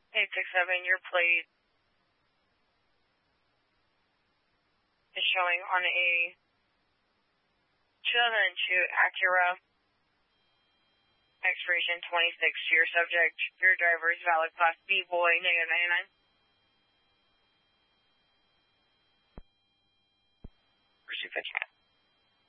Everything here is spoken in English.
867, your plate is showing on a 2002 Acura, expiration 26 to your subject. Your driver is valid class B boy, -99. Pursuit 15.